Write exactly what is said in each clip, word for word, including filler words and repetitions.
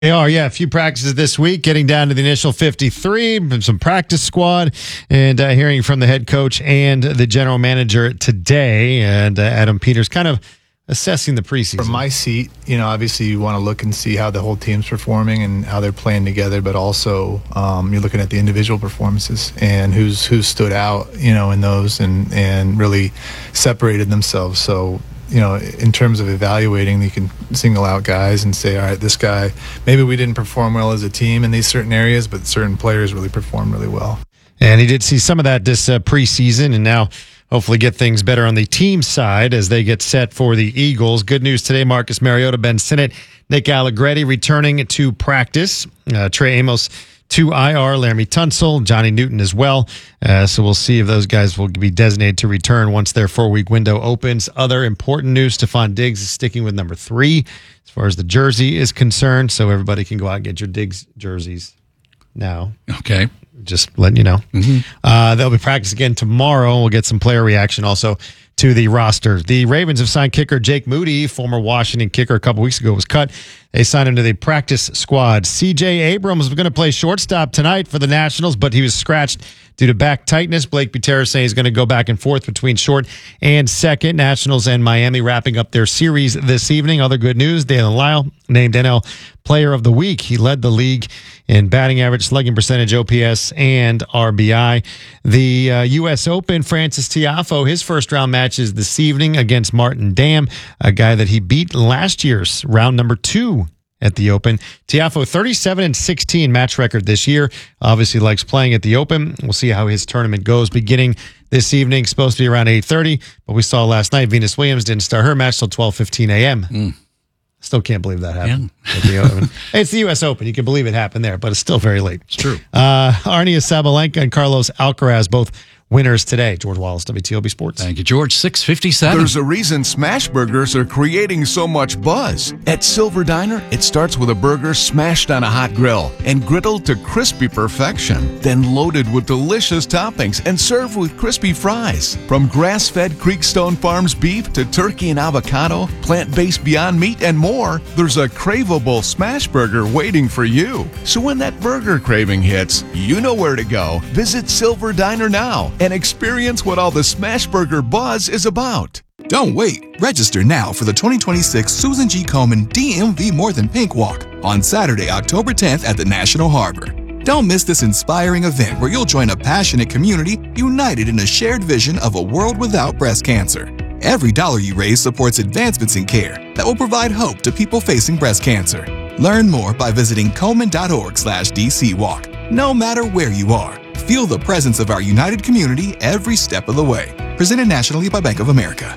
They are, yeah. A few practices this week, getting down to the initial fifty-three, some practice squad, and uh, hearing from the head coach and the general manager today. And uh, Adam Peters kind of assessing the preseason. From my seat, you know, obviously you want to look and see how the whole team's performing and how they're playing together, but also um, you're looking at the individual performances and who's who's stood out, you know, in those and, and really separated themselves. So, you know, in terms of evaluating, you can single out guys and say, all right, this guy, maybe we didn't perform well as a team in these certain areas, but certain players really performed really well. And he did see some of that this uh, preseason, and now hopefully get things better on the team side as they get set for the Eagles. Good news today, Marcus Mariota, Ben Sinnott, Nick Allegretti returning to practice. Uh, Trey Amos to I R, Laramie Tunsil, Johnny Newton as well. Uh, so we'll see if those guys will be designated to return once their four-week window opens. Other important news, Stephon Diggs is sticking with number three as far as the jersey is concerned, so everybody can go out and get your Diggs jerseys now. Okay. Just letting you know. Mm-hmm. Uh, they'll be practicing again tomorrow. We'll get some player reaction also to the roster. The Ravens have signed kicker Jake Moody, former Washington kicker a couple weeks ago, was cut. They signed him to the practice squad. C J Abrams was going to play shortstop tonight for the Nationals, but he was scratched due to back tightness. Blake Butera saying he's going to go back and forth between short and second. Nationals and Miami wrapping up their series this evening. Other good news, Dalen Lyle named N L Player of the Week. He led the league in batting average, slugging percentage, O P S, and R B I. The uh, U S Open, Francis Tiafoe, his first round match is this evening against Martin Dam, a guy that he beat last year's round number two at the Open. Tiafoe, thirty-seven and sixteen match record this year. Obviously likes playing at the Open. We'll see how his tournament goes beginning this evening. Supposed to be around eight thirty, but we saw last night Venus Williams didn't start her match till twelve fifteen a.m. Mm. Still can't believe that happened. Yeah. At the Open. It's the U S Open. You can believe it happened there, but it's still very late. It's true. Uh, Arnia Sabalenka and Carlos Alcaraz both winners today. George Wallace, W T O P Sports. Thank you, George. six fifty-seven. There's a reason smash burgers are creating so much buzz. At Silver Diner, it starts with a burger smashed on a hot grill and griddled to crispy perfection, then loaded with delicious toppings and served with crispy fries. From grass-fed Creekstone Farms beef to turkey and avocado, plant-based Beyond Meat, and more, there's a craveable smash burger waiting for you. So when that burger craving hits, you know where to go. Visit Silver Diner now and experience what all the smash burger buzz is about. Don't wait. Register now for the twenty twenty-six Susan G. Komen D M V More Than Pink Walk on Saturday, October tenth at the National Harbor. Don't miss this inspiring event where you'll join a passionate community united in a shared vision of a world without breast cancer. Every dollar you raise supports advancements in care that will provide hope to people facing breast cancer. Learn more by visiting Komen.org slash DC Walk. No matter where you are, feel the presence of our united community every step of the way. Presented nationally by Bank of America.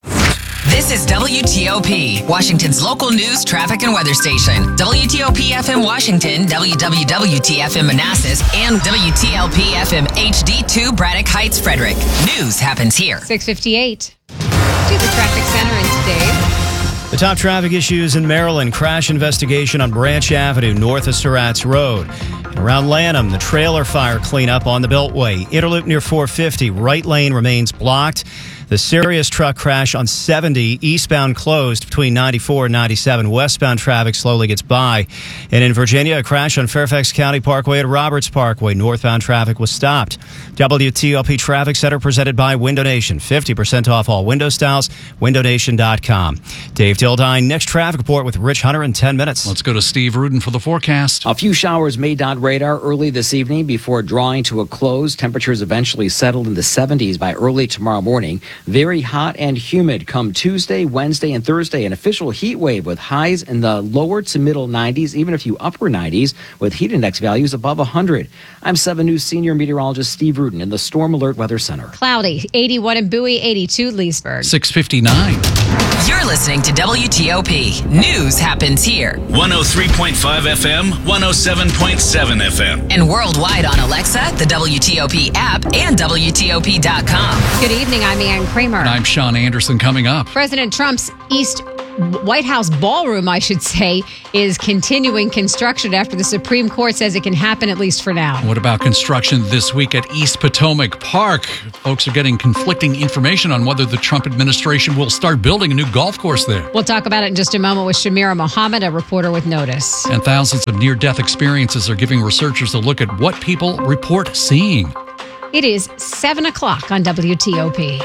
This is W T O P, Washington's local news, traffic, and weather station. W T O P F M Washington, W W W T F M Manassas, and W T L P F M H D two Braddock Heights, Frederick. News happens here. six fifty-eight. To the traffic center and today. The top traffic issues in Maryland: crash investigation on Branch Avenue north of Surratt's Road. And around Lanham, the trailer fire cleanup on the Beltway. Interloop near four fifty, right lane remains blocked. The serious truck crash on seventy, eastbound closed between ninety-four and ninety-seven. Westbound traffic slowly gets by. And in Virginia, a crash on Fairfax County Parkway at Roberts Parkway. Northbound traffic was stopped. W T L P Traffic Center presented by Window Nation. fifty percent off all window styles. window nation dot com. Dave Dildine, next traffic report with Rich Hunter in ten minutes. Let's go to Steve Rudin for the forecast. A few showers made on radar early this evening before drawing to a close. Temperatures eventually settled in the seventies by early tomorrow morning. Very hot and humid come Tuesday, Wednesday, and Thursday. An official heat wave with highs in the lower to middle nineties, even a few upper nineties, with heat index values above one hundred. I'm seven News senior meteorologist Steve Rudin in the Storm Alert Weather Center. Cloudy, eighty-one in Bowie, eighty-two Leesburg. six fifty-nine. You're listening to W T O P. News happens here. one oh three point five F M, one oh seven point seven F M. And worldwide on Alexa, the W T O P app, and W T O P dot com. Good evening, I'm Ann Kramer. And I'm Sean Anderson. Coming up, President Trump's East White House ballroom, I should say, is continuing construction after the Supreme Court says it can happen at least for now. What about construction this week at East Potomac Park? Folks are getting conflicting information on whether the Trump administration will start building a new golf course there. We'll talk about it in just a moment with Shamira Mohammed, a reporter with Notice. And thousands of near-death experiences are giving researchers a look at what people report seeing. It is seven o'clock on W T O P.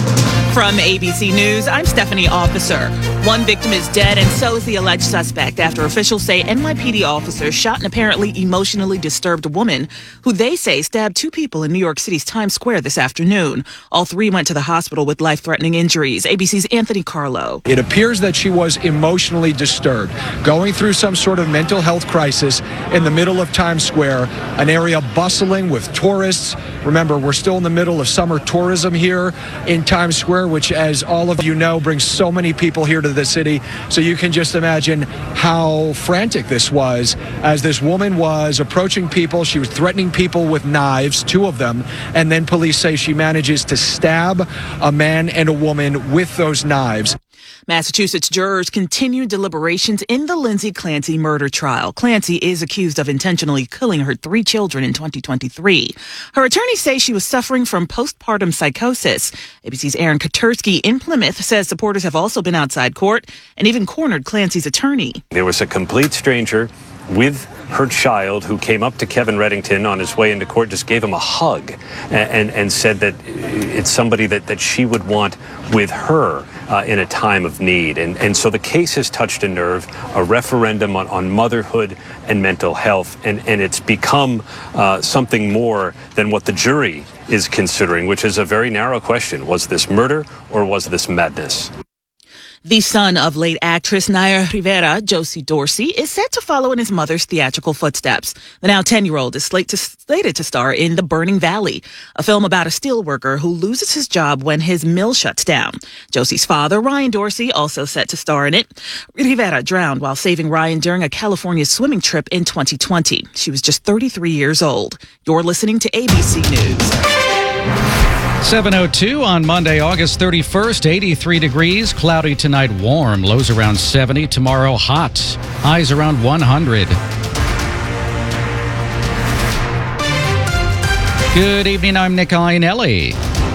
From A B C News, I'm Stephanie Officer. One victim is dead, and so is the alleged suspect after officials say N Y P D officers shot an apparently emotionally disturbed woman who they say stabbed two people in New York City's Times Square this afternoon. All three went to the hospital with life-threatening injuries. A B C's Anthony Carlo. It appears that she was emotionally disturbed, going through some sort of mental health crisis in the middle of Times Square, an area bustling with tourists. Remember, we're still in the middle of summer tourism here in Times Square, which, as all of you know, brings so many people here to the city. So you can just imagine how frantic this was as this woman was approaching people. She was threatening people with knives, two of them, and then police say she manages to stab a man and a woman with those knives. Massachusetts jurors continue deliberations in the Lindsay Clancy murder trial. Clancy is accused of intentionally killing her three children in twenty twenty-three. Her attorneys say she was suffering from postpartum psychosis. A B C's Aaron Katursky in Plymouth says supporters have also been outside court and even cornered Clancy's attorney. There was a complete stranger with her child who came up to Kevin Reddington on his way into court, just gave him a hug and, and, and said that it's somebody that, that she would want with her uh, in a time of need. And, and so the case has touched a nerve, a referendum on, on motherhood and mental health, and, and it's become uh, something more than what the jury is considering, which is a very narrow question. Was this murder or was this madness? The son of late actress Naya Rivera, Josie Dorsey, is set to follow in his mother's theatrical footsteps. The now ten-year-old is slate to, slated to star in The Burning Valley, a film about a steelworker who loses his job when his mill shuts down. Josie's father, Ryan Dorsey, also set to star in it. Rivera drowned while saving Ryan during a California swimming trip in twenty twenty. She was just thirty-three years old. You're listening to A B C News. seven oh two on Monday, August thirty-first, eighty-three degrees, cloudy tonight, warm, lows around seventy, tomorrow hot, highs around one hundred. Good evening, I'm Nick Iannelli.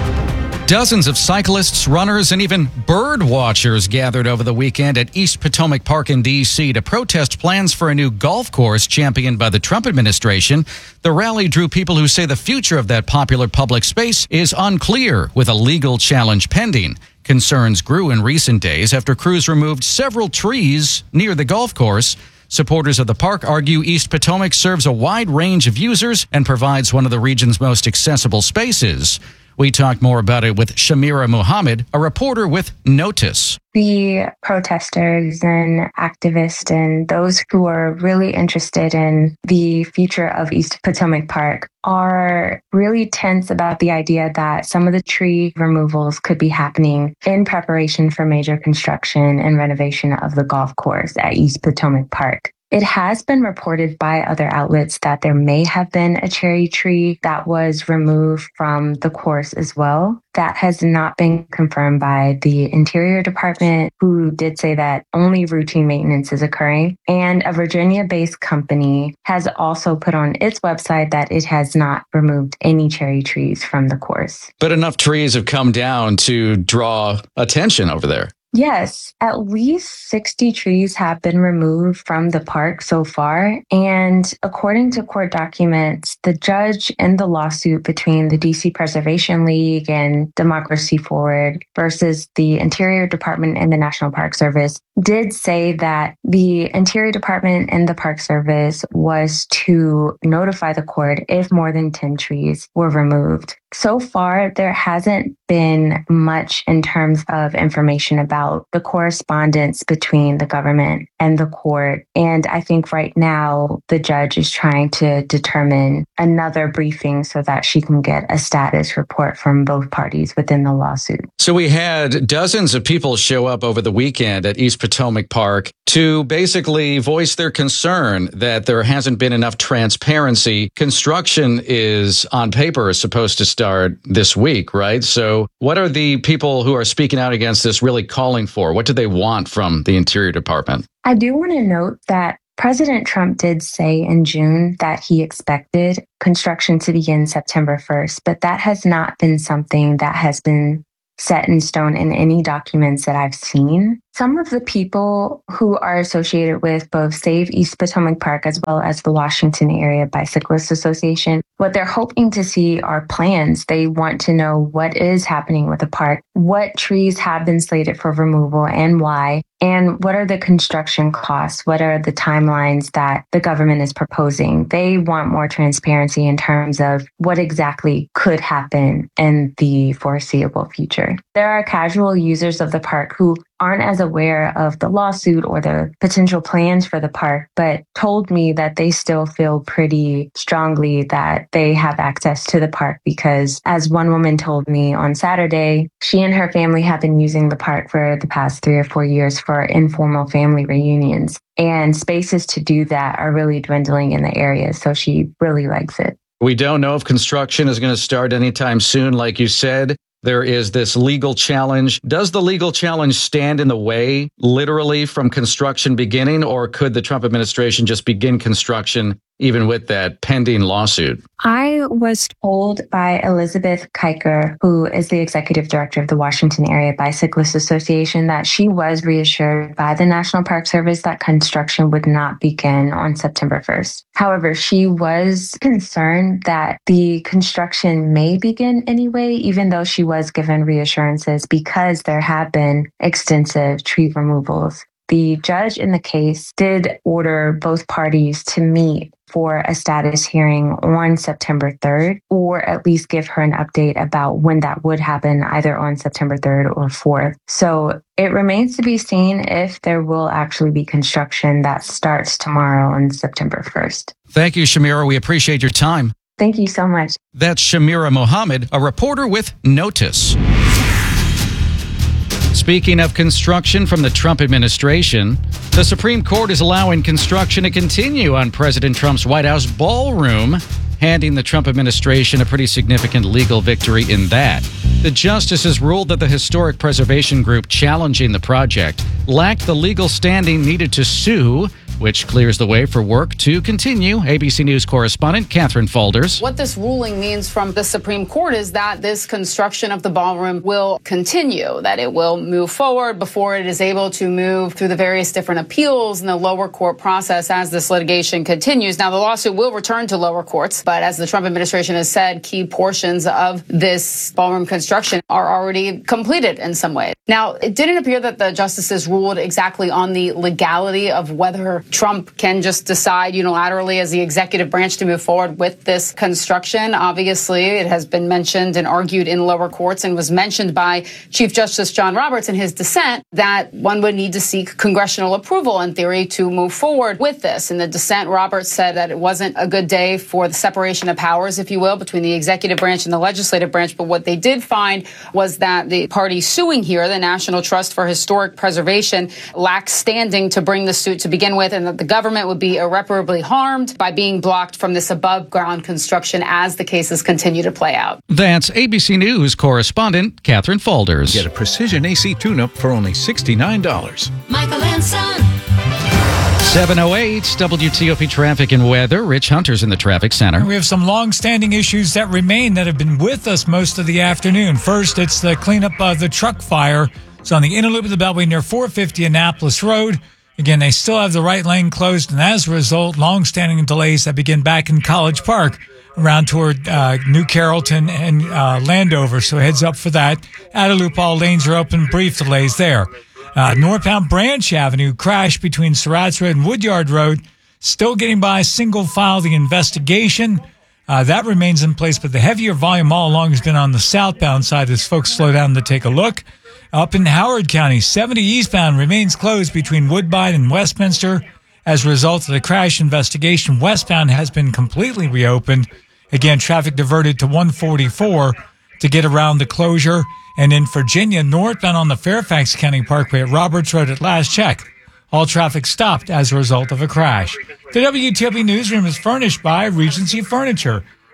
Dozens of cyclists, runners, and even bird watchers gathered over the weekend at East Potomac Park in D C to protest plans for a new golf course championed by the Trump administration. The rally drew people who say the future of that popular public space is unclear, with a legal challenge pending. Concerns grew in recent days after crews removed several trees near the golf course. Supporters of the park argue East Potomac serves a wide range of users and provides one of the region's most accessible spaces. We talked more about it with Shamira Mohammed, a reporter with Notice. The protesters and activists and those who are really interested in the future of East Potomac Park are really tense about the idea that some of the tree removals could be happening in preparation for major construction and renovation of the golf course at East Potomac Park. It has been reported by other outlets that there may have been a cherry tree that was removed from the course as well. That has not been confirmed by the Interior Department, who did say that only routine maintenance is occurring. And a Virginia-based company has also put on its website that it has not removed any cherry trees from the course. But enough trees have come down to draw attention over there. Yes, at least sixty trees have been removed from the park so far. And according to court documents, the judge in the lawsuit between the D C Preservation League and Democracy Forward versus the Interior Department and the National Park Service did say that the Interior Department and the Park Service was to notify the court if more than ten trees were removed. So far, there hasn't been much in terms of information about the correspondence between the government and the court. And I think right now the judge is trying to determine another briefing so that she can get a status report from both parties within the lawsuit. So we had dozens of people show up over the weekend at East Potomac Park to basically voice their concern that there hasn't been enough transparency. Construction is on paper is supposed to start start this week, right? So what are the people who are speaking out against this really calling for? What do they want from the Interior Department? I do want to note that President Trump did say in June that he expected construction to begin September first, but that has not been something that has been set in stone in any documents that I've seen. Some of the people who are associated with both Save East Potomac Park as well as the Washington Area Bicyclists Association, what they're hoping to see are plans. They want to know what is happening with the park, what trees have been slated for removal and why, and what are the construction costs, what are the timelines that the government is proposing. They want more transparency in terms of what exactly could happen in the foreseeable future. There are casual users of the park who aren't as aware of the lawsuit or the potential plans for the park, but told me that they still feel pretty strongly that they have access to the park because, as one woman told me on Saturday, she and her family have been using the park for the past three or four years for informal family reunions. And spaces to do that are really dwindling in the area, so she really likes it. We don't know if construction is going to start anytime soon, like you said. There is this legal challenge. Does the legal challenge stand in the way, literally, from construction beginning, or could the Trump administration just begin construction even with that pending lawsuit? I was told by Elizabeth Kiker, who is the executive director of the Washington Area Bicyclists Association, that she was reassured by the National Park Service that construction would not begin on September first. However, she was concerned that the construction may begin anyway, even though she was given reassurances because there have been extensive tree removals. The judge in the case did order both parties to meet for a status hearing on September third, or at least give her an update about when that would happen, either on September third or fourth. So it remains to be seen if there will actually be construction that starts tomorrow on September first. Thank you, Shamira. We appreciate your time. Thank you so much. That's Shamira Mohammed, a reporter with Notice. Speaking of construction from the Trump administration, the Supreme Court is allowing construction to continue on President Trump's White House ballroom, handing the Trump administration a pretty significant legal victory in that. The justices ruled that the historic preservation group challenging the project lacked the legal standing needed to sue, which clears the way for work to continue. A B C News correspondent Catherine Faulders. What this ruling means from the Supreme Court is that this construction of the ballroom will continue, that it will move forward before it is able to move through the various different appeals in the lower court process as this litigation continues. Now, the lawsuit will return to lower courts, but as the Trump administration has said, key portions of this ballroom construction are already completed in some way. Now, it didn't appear that the justices ruled exactly on the legality of whether Trump can just decide unilaterally as the executive branch to move forward with this construction. Obviously, it has been mentioned and argued in lower courts and was mentioned by Chief Justice John Roberts in his dissent that one would need to seek congressional approval in theory to move forward with this. In the dissent, Roberts said that it wasn't a good day for the separation of powers, if you will, between the executive branch and the legislative branch. But what they did find was that the party suing here, the National Trust for Historic Preservation, lacks standing to bring the suit to begin with, and that the government would be irreparably harmed by being blocked from this above-ground construction as the cases continue to play out. That's A B C News correspondent Catherine Faulders. Get a precision A C tune-up for only sixty-nine dollars. Michael and Son. seven oh eight W T O P traffic and weather. Rich Hunter's in the traffic center. We have some long-standing issues that remain that have been with us most of the afternoon. First, it's the cleanup of the truck fire. It's on the inner loop of the Beltway near four fifty Annapolis Road. Again, they still have the right lane closed, and as a result, long-standing delays that begin back in College Park around toward uh, New Carrollton and uh, Landover. So heads up for that. Out of loop, all lanes are open. Brief delays there. Uh, northbound Branch Avenue crash between Surratt's Road and Woodyard Road. Still getting by single file the investigation. Uh, that remains in place, but the heavier volume all along has been on the southbound side as folks slow down to take a look. Up in Howard County, seventy eastbound remains closed between Woodbine and Westminster. As a result of the crash investigation, westbound has been completely reopened. Again, traffic diverted to one forty-four to get around the closure. And in Virginia, northbound on the Fairfax County Parkway at Roberts Road at last check, all traffic stopped as a result of a crash. The W T O P newsroom is furnished by Regency Furniture,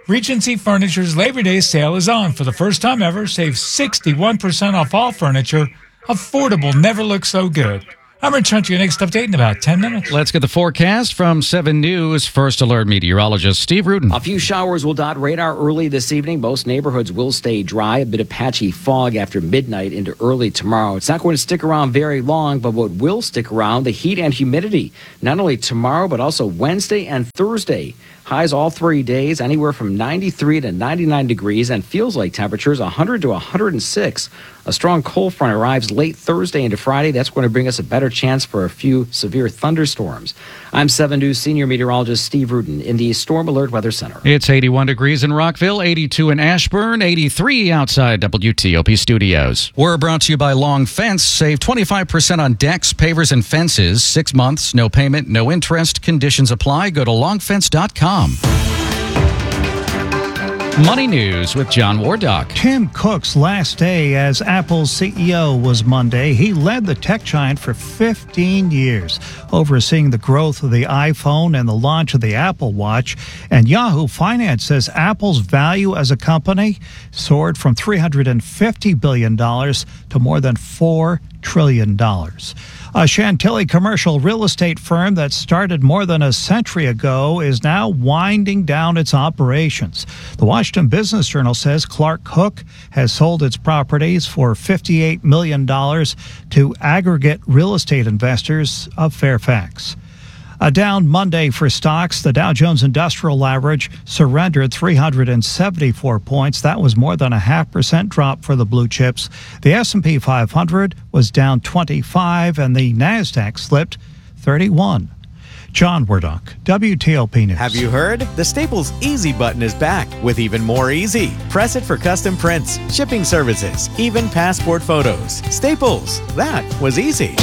Regency Furniture's Labor Day sale is on. For the first time ever, save sixty-one percent off all furniture. Affordable never looks so good. I'm returning to your next update in about ten minutes. Let's get the forecast from seven News First Alert meteorologist Steve Rudin. A few showers will dot radar early this evening. Most neighborhoods will stay dry. A bit of patchy fog after midnight into early tomorrow. It's not going to stick around very long, but what will stick around, the heat and humidity. Not only tomorrow, but also Wednesday and Thursday. Highs all three days, anywhere from ninety-three to ninety-nine degrees, and feels like temperatures one hundred to one hundred six. A strong cold front arrives late Thursday into Friday. That's going to bring us a better chance for a few severe thunderstorms. I'm seven News senior meteorologist Steve Rudin in the Storm Alert Weather Center. It's eighty-one degrees in Rockville, eighty-two in Ashburn, eighty-three outside W T O P studios. We're brought to you by Long Fence. Save twenty-five percent on decks, pavers, and fences. Six months, no payment, no interest. Conditions apply. Go to long fence dot com. Money News with John Wardock. Tim Cook's last day as Apple's C E O was Monday. He led the tech giant for fifteen years, overseeing the growth of the iPhone and the launch of the Apple Watch. And Yahoo Finance says Apple's value as a company soared from three hundred fifty billion dollars to more than four trillion dollars. A Chantilly commercial real estate firm that started more than a century ago is now winding down its operations. The Washington Business Journal says Clark Cook has sold its properties for fifty-eight million dollars to aggregate real estate investors of Fairfax. A down Monday for stocks. The Dow Jones Industrial Average surrendered three hundred seventy-four points. That was more than a half percent drop for the blue chips. The S and P five hundred was down twenty-five, and the NASDAQ slipped thirty-one. John Wardock, W T O P News. Have you heard? The Staples Easy button is back with even more easy. Press it for custom prints, shipping services, even passport photos. Staples, that was easy.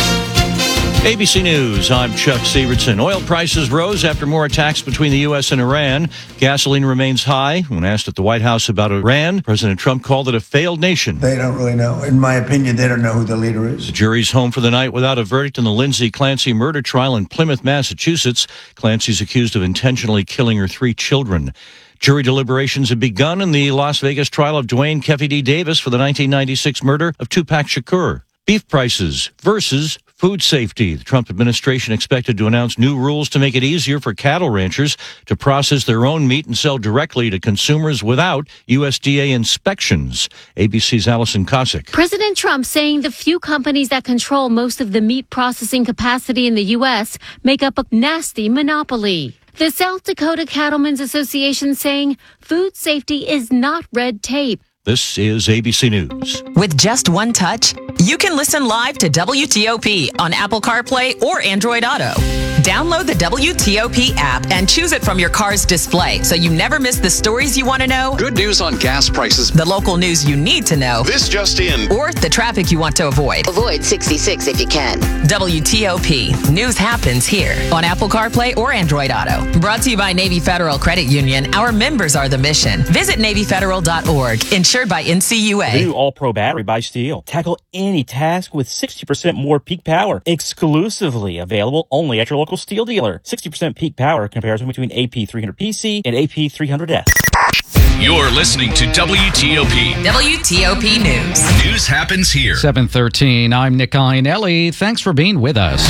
A B C News, I'm Chuck Severson. Oil prices rose after more attacks between the U S and Iran. Gasoline remains high. When asked at the White House about Iran, President Trump called it a failed nation. They don't really know. In my opinion, they don't know who the leader is. The jury's home for the night without a verdict in the Lindsay Clancy murder trial in Plymouth, Massachusetts. Clancy's accused of intentionally killing her three children. Jury deliberations have begun in the Las Vegas trial of Dwayne Keffy D. Davis for the nineteen ninety-six murder of Tupac Shakur. Beef prices versus food safety. The Trump administration expected to announce new rules to make it easier for cattle ranchers to process their own meat and sell directly to consumers without U S D A inspections. A B C's Allison Cossack. President Trump saying the few companies that control most of the meat processing capacity in the U S make up a nasty monopoly. The South Dakota Cattlemen's Association saying food safety is not red tape. This is A B C News. With just one touch, you can listen live to W T O P on Apple CarPlay or Android Auto. Download the W T O P app and choose it from your car's display so you never miss the stories you want to know. Good news on gas prices. The local news you need to know. This just in. Or the traffic you want to avoid. Avoid sixty-six if you can. W T O P. News happens here on Apple CarPlay or Android Auto. Brought to you by Navy Federal Credit Union. Our members are the mission. Visit Navy Federal dot org. Insured by N C U A. New All-Pro battery by Steel. Tackle any task with sixty percent more peak power. Exclusively available only at your local Steel dealer. sixty percent peak power comparison between A P three hundred P C and A P three hundred S. You're listening to W T O P. W T O P News. News happens here. seven thirteen. I'm Nick Iannelli. Thanks for being with us.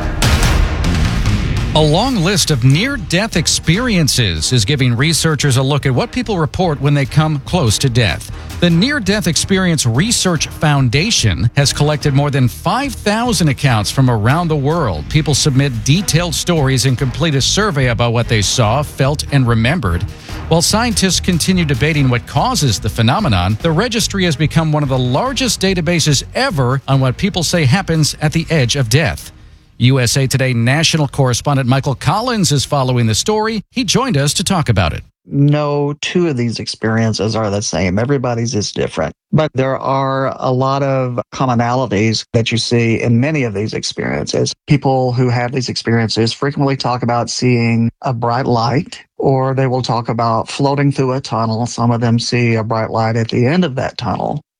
A long list of near-death experiences is giving researchers a look at what people report when they come close to death. The Near-Death Experience Research Foundation has collected more than five thousand accounts from around the world. People submit detailed stories and complete a survey about what they saw, felt, and remembered. While scientists continue debating what causes the phenomenon, the registry has become one of the largest databases ever on what people say happens at the edge of death. U S A Today national correspondent Michael Collins is following the story. He joined us to talk about it. No two of these experiences are the same. Everybody's is different. But there are a lot of commonalities that you see in many of these experiences. People who have these experiences frequently talk about seeing a bright light, or they will talk about floating through a tunnel. Some of them see a bright light at the end of that tunnel.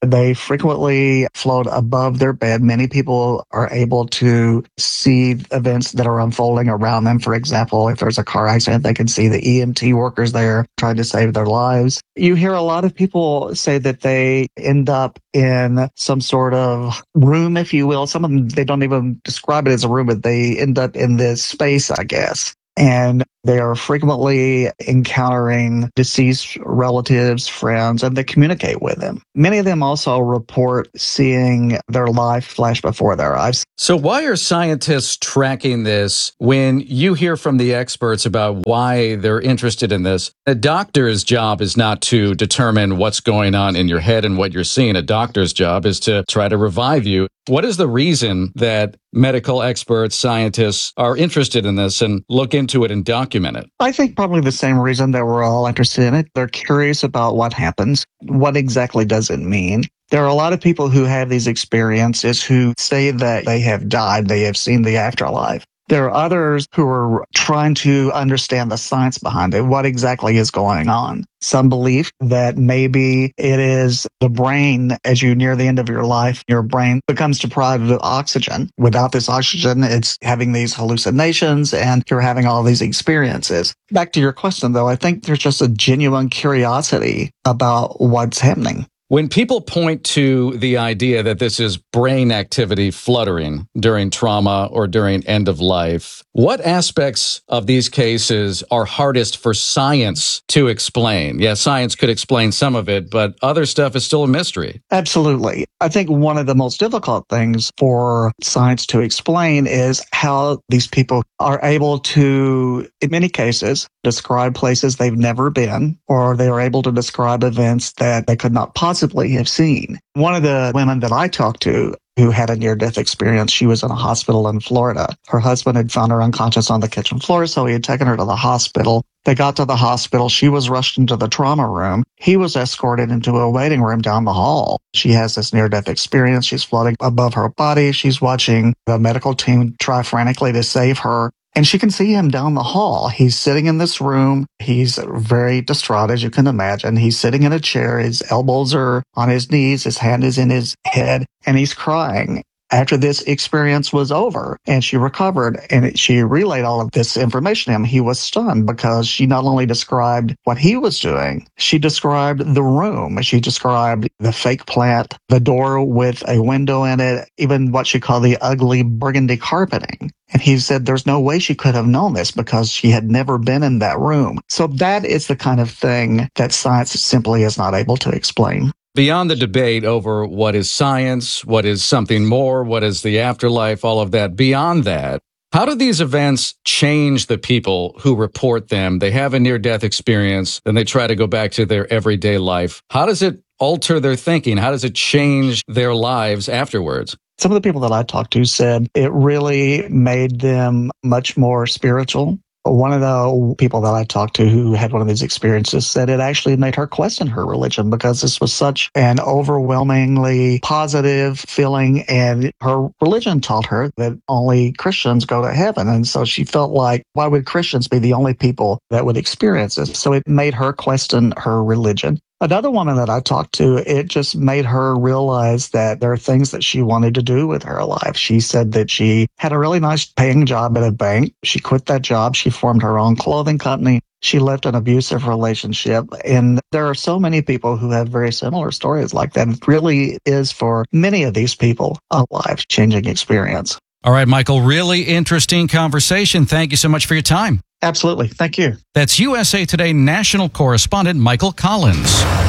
They frequently float above their bed. Many people are able to see events that are unfolding around them. For example, if there's a car accident, they can see the E M T workers there trying to save their lives. You hear a lot of people say that they end up in some sort of room, if you will. Some of them, they don't even describe it as a room, but they end up in this space, I guess. And they are frequently encountering deceased relatives, friends, and they communicate with them. Many of them also report seeing their life flash before their eyes. So why are scientists tracking this when you hear from the experts about why they're interested in this? A doctor's job is not to determine what's going on in your head and what you're seeing. A doctor's job is to try to revive you. What is the reason that medical experts, scientists are interested in this and look into it and document it? I think probably the same reason that we're all interested in it. They're curious about what happens. What exactly does it mean? There are a lot of people who have these experiences who say that they have died, they have seen the afterlife. There are others who are trying to understand the science behind it. What exactly is going on? Some believe that maybe it is the brain, as you near the end of your life, your brain becomes deprived of oxygen. Without this oxygen, it's having these hallucinations and you're having all these experiences. Back to your question, though, I think there's just a genuine curiosity about what's happening. When people point to the idea that this is brain activity fluttering during trauma or during end of life, what aspects of these cases are hardest for science to explain? Yeah, science could explain some of it, but other stuff is still a mystery. Absolutely. I think one of the most difficult things for science to explain is how these people are able to, in many cases, describe places they've never been, or they are able to describe events that they could not possibly have seen. One of the women that I talked to who had a near-death experience, she was in a hospital in Florida. Her husband had found her unconscious on the kitchen floor, so he had taken her to the hospital. They got to the hospital. She was rushed into the trauma room. He was escorted into a waiting room down the hall. She has this near-death experience. She's floating above her body. She's watching the medical team try frantically to save her. And she can see him down the hall. He's sitting in this room. He's very distraught, as you can imagine. He's sitting in a chair. His elbows are on his knees. His hand is in his head, and he's crying. After this experience was over and she recovered and she relayed all of this information to him, he was stunned because she not only described what he was doing, she described the room. She described the fake plant, the door with a window in it, even what she called the ugly burgundy carpeting. And he said there's no way she could have known this because she had never been in that room. So that is the kind of thing that science simply is not able to explain. Beyond the debate over what is science, what is something more, what is the afterlife, all of that, beyond that, how do these events change the people who report them? They have a near-death experience, then they try to go back to their everyday life. How does it alter their thinking? How does it change their lives afterwards? Some of the people that I talked to said it really made them much more spiritual. One of the people that I talked to who had one of these experiences said it actually made her question her religion because this was such an overwhelmingly positive feeling, and her religion taught her that only Christians go to heaven. And so she felt like, why would Christians be the only people that would experience this? So it made her question her religion. Another woman that I talked to, it just made her realize that there are things that she wanted to do with her life. She said that she had a really nice paying job at a bank. She quit that job. She formed her own clothing company. She left an abusive relationship. And there are so many people who have very similar stories like that. It really is, for many of these people, a life-changing experience. All right, Michael, really interesting conversation. Thank you so much for your time. Absolutely. Thank you. That's U S A Today national correspondent Michael Collins.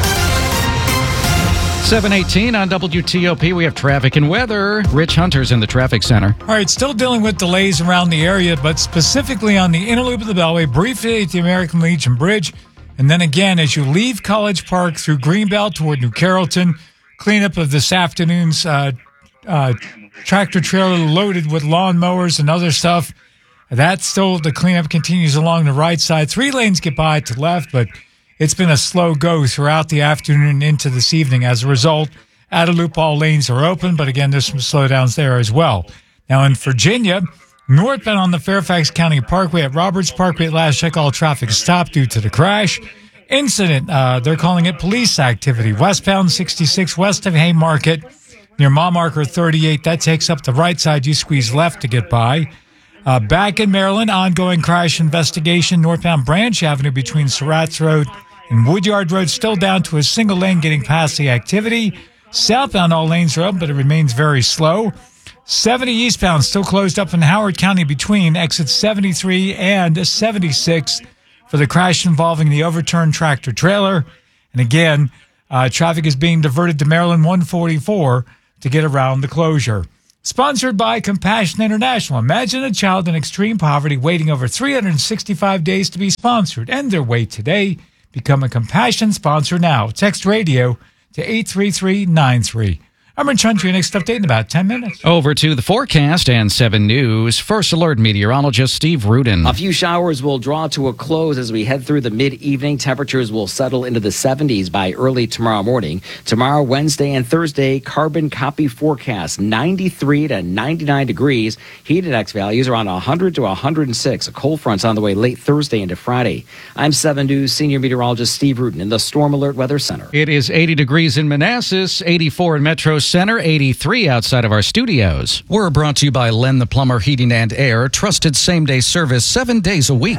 seven eighteen on W T O P. We have traffic and weather. Rich Hunter's in the traffic center. All right, still dealing with delays around the area, but specifically on the inner loop of the Beltway, briefly at the American Legion Bridge. And then again, as you leave College Park through Greenbelt toward New Carrollton, cleanup of this afternoon's uh, uh, tractor trailer loaded with lawn mowers and other stuff. That's still, the cleanup continues along the right side. Three lanes get by to the left, but it's been a slow go throughout the afternoon and into this evening. As a result, out of loop, all lanes are open, but again, there's some slowdowns there as well. Now in Virginia, northbound on the Fairfax County Parkway at Roberts Parkway, at last check, all traffic stopped due to the crash. incident. Uh, they're calling it police activity. Westbound sixty-six west of Haymarket near mile marker thirty-eight. That takes up the right side. You squeeze left to get by. Uh, back in Maryland, ongoing crash investigation. Northbound Branch Avenue between Surratt's Road and Woodyard Road still down to a single lane getting past the activity. Southbound, all lanes are open, but it remains very slow. seventy eastbound still closed up in Howard County between exit seventy-three and seventy-six for the crash involving the overturned tractor trailer. And again, uh, traffic is being diverted to Maryland one forty-four to get around the closure. Sponsored by Compassion International. Imagine a child in extreme poverty waiting over three hundred sixty-five days to be sponsored. End their wait today. Become a Compassion sponsor now. Text radio to eight three three nine three. I'm Rich Hunter. Your next update in about ten minutes. Over to the forecast and seven News. First Alert meteorologist Steve Rudin. A few showers will draw to a close as we head through the mid-evening. Temperatures will settle into the seventies by early tomorrow morning. Tomorrow, Wednesday, and Thursday, carbon copy forecast ninety-three to ninety-nine degrees. Heat index values around one hundred to one hundred six. A cold front's on the way late Thursday into Friday. I'm seven News senior meteorologist Steve Rudin in the Storm Alert Weather Center. It is eighty degrees in Manassas, eighty-four in Metro Center, eighty-three outside of our studios. We're brought to you by Len the Plumber Heating and Air, trusted same-day service seven days a week.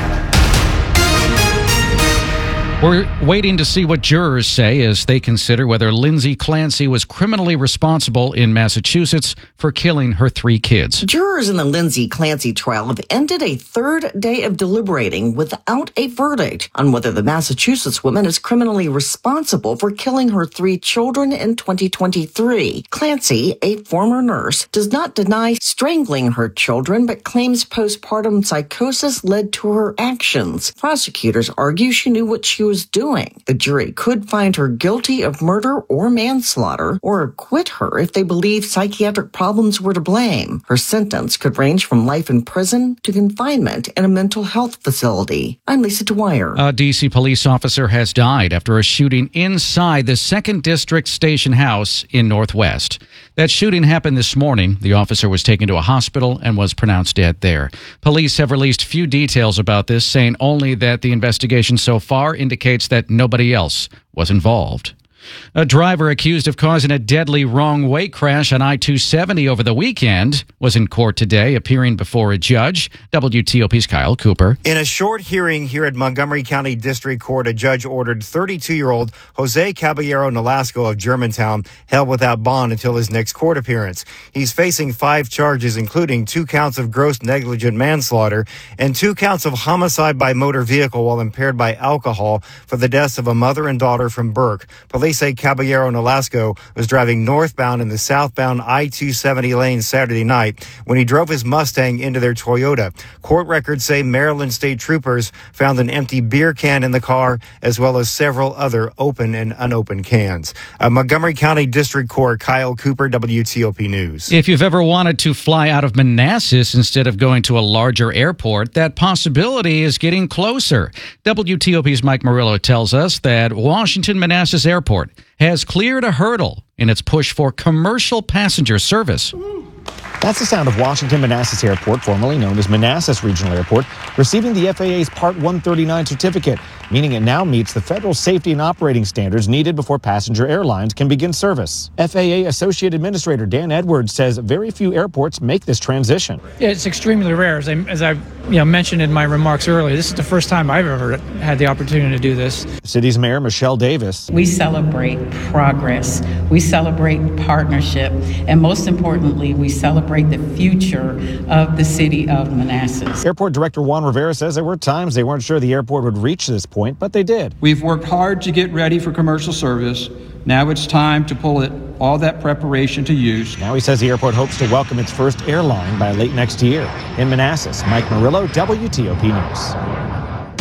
We're waiting to see what jurors say as they consider whether Lindsay Clancy was criminally responsible in Massachusetts for killing her three kids. Jurors in the Lindsay Clancy trial have ended a third day of deliberating without a verdict on whether the Massachusetts woman is criminally responsible for killing her three children in twenty twenty-three. Clancy, a former nurse, does not deny strangling her children, but claims postpartum psychosis led to her actions. Prosecutors argue she knew what she was doing. The jury could find her guilty of murder or manslaughter or acquit her if they believe psychiatric problems were to blame. Her sentence could range from life in prison to confinement in a mental health facility. I'm Lisa Dwyer. A D C police officer has died after a shooting inside the second District Station House in Northwest. That shooting happened this morning. The officer was taken to a hospital and was pronounced dead there. Police have released few details about this, saying only that the investigation so far indicates that nobody else was involved. A driver accused of causing a deadly wrong-way crash on I two seventy over the weekend was in court today, appearing before a judge. W T O P's Kyle Cooper. In a short hearing here at Montgomery County District Court, a judge ordered thirty-two-year-old Jose Caballero Nolasco of Germantown held without bond until his next court appearance. He's facing five charges, including two counts of gross negligent manslaughter and two counts of homicide by motor vehicle while impaired by alcohol for the deaths of a mother and daughter from Burke. Police say Caballero Nolasco was driving northbound in the southbound I two seventy lane Saturday night when he drove his Mustang into their Toyota. Court records say Maryland State Troopers found an empty beer can in the car as well as several other open and unopened cans. Uh, Montgomery County District Court, Kyle Cooper, W T O P News. If you've ever wanted to fly out of Manassas instead of going to a larger airport, that possibility is getting closer. W T O P's Mike Murillo tells us that Washington Manassas Airport has cleared a hurdle in its push for commercial passenger service. That's the sound of Washington Manassas Airport, formerly known as Manassas Regional Airport, receiving the F A A's Part one thirty-nine certificate, meaning it now meets the federal safety and operating standards needed before passenger airlines can begin service. F A A Associate Administrator Dan Edwards says very few airports make this transition. It's extremely rare. As I, as I you know, mentioned in my remarks earlier, this is the first time I've ever had the opportunity to do this. The city's mayor, Michelle Davis. We celebrate progress. We celebrate partnership. And most importantly, we celebrate the future of the city of Manassas. Airport Director Juan Rivera says there were times they weren't sure the airport would reach this point, but they did. We've worked hard to get ready for commercial service. Now it's time to pull it all that preparation to use. Now he says the airport hopes to welcome its first airline by late next year. In Manassas, Mike Murillo, W T O P News.